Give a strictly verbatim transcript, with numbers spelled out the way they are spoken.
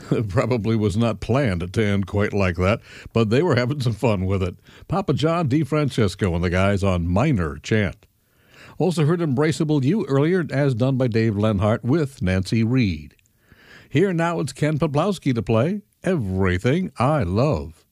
It probably was not planned to end quite like that, but they were having some fun with it. Papa John DeFrancesco and the guys on Minor Chant. Also heard Embraceable You earlier, as done by Dave Lenhart with Nancy Reed. Here now it's Ken Poplowski to play Everything I Love.